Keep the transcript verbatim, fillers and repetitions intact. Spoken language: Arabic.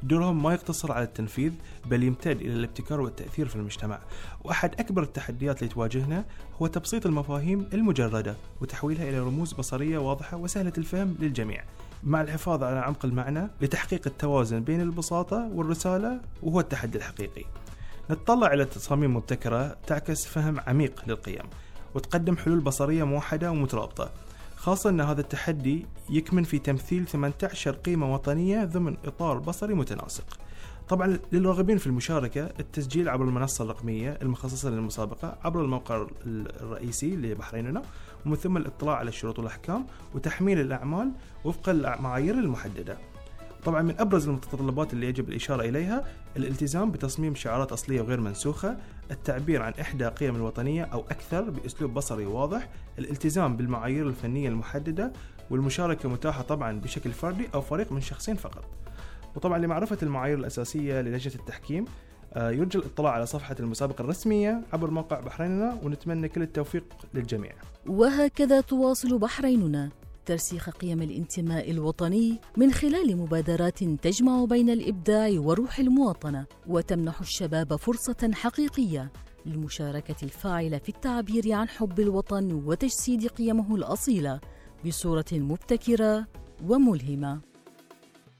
دورهم ما يقتصر على التنفيذ بل يمتد إلى الابتكار والتأثير في المجتمع. وأحد أكبر التحديات اللي تواجهنا هو تبسيط المفاهيم المجردة وتحويلها إلى رموز بصرية واضحة وسهلة الفهم للجميع، مع الحفاظ على عمق المعنى لتحقيق التوازن بين البساطة والرسالة، وهو التحدي الحقيقي. نتطلع إلى تصاميم مبتكرة تعكس فهم عميق للقيم وتقدم حلول بصرية موحدة ومترابطة، خاصة أن هذا التحدي يكمن في تمثيل ثمانية عشر قيمة وطنية ضمن إطار بصري متناسق. طبعا للراغبين في المشاركة التسجيل عبر المنصة الرقمية المخصصة للمسابقة عبر الموقع الرئيسي لبحريننا، ومن ثم الاطلاع على الشروط والأحكام وتحميل الأعمال وفق المعايير المحددة. طبعا من أبرز المتطلبات اللي يجب الإشارة إليها الالتزام بتصميم شعارات أصلية وغير منسوخة، التعبير عن إحدى قيم الوطنية أو أكثر بأسلوب بصري واضح، الالتزام بالمعايير الفنية المحددة، والمشاركة متاحة طبعا بشكل فردي أو فريق من شخصين فقط. وطبعا لمعرفة المعايير الأساسية للجنة التحكيم يرجى الاطلاع على صفحة المسابقة الرسمية عبر موقع بحريننا، ونتمنى كل التوفيق للجميع. وهكذا تواصل بحريننا ترسيخ قيم الانتماء الوطني من خلال مبادرات تجمع بين الإبداع وروح المواطنة، وتمنح الشباب فرصة حقيقية للمشاركة الفاعلة في التعبير عن حب الوطن وتجسيد قيمه الأصيلة بصورة مبتكرة وملهمة.